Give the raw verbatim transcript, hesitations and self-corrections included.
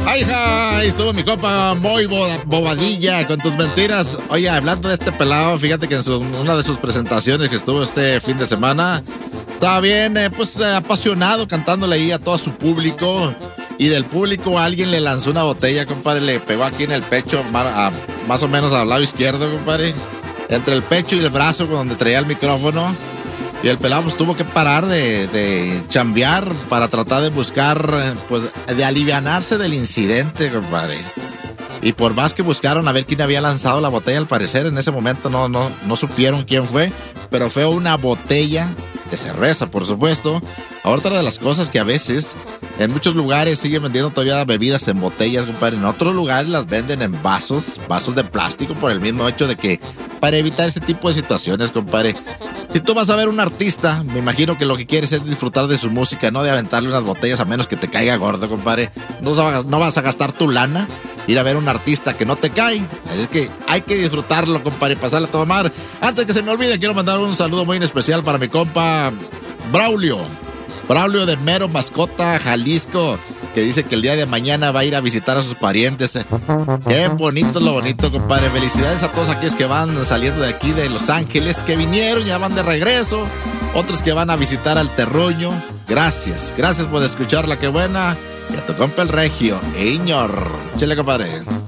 Ay, ay, estuvo mi compa muy bobadilla con tus mentiras. Oye, hablando de este pelado, fíjate que en su, una de sus presentaciones que estuvo este fin de semana, estaba bien, eh, pues eh, apasionado, cantándole ahí a todo su público. Y del público alguien le lanzó una botella, compadre, le pegó aquí en el pecho, a, más o menos al lado izquierdo, compadre. Entre el pecho y el brazo, donde traía el micrófono. Y el pelado pues, tuvo que parar de, de chambear para tratar de buscar, pues, de alivianarse del incidente, compadre. Y por más que buscaron a ver quién había lanzado la botella, al parecer en ese momento no, no, no supieron quién fue, pero fue una botella de cerveza, por supuesto. Otra de las cosas que a veces en muchos lugares siguen vendiendo todavía bebidas en botellas, compadre. En otros lugares las venden en vasos, vasos de plástico, por el mismo hecho de que para evitar ese tipo de situaciones, compadre. Si tú vas a ver un artista, me imagino que lo que quieres es disfrutar de su música, no de aventarle unas botellas a menos que te caiga gordo, compadre. No, no vas a gastar tu lana ir a ver un artista que no te cae. Es que hay que disfrutarlo, compadre, y pasarle a toda madre. Antes que se me olvide, quiero mandar un saludo muy especial para mi compa Braulio. Braulio de Mero Mascota, Jalisco, que dice que el día de mañana va a ir a visitar a sus parientes. Qué bonito lo bonito, compadre. Felicidades a todos aquellos que van saliendo de aquí de Los Ángeles, que vinieron, ya van de regreso. Otros que van a visitar al Terruño. Gracias, gracias por escucharla, qué buena. Y a tu compa el Regio, Iñor. Chile, compadre.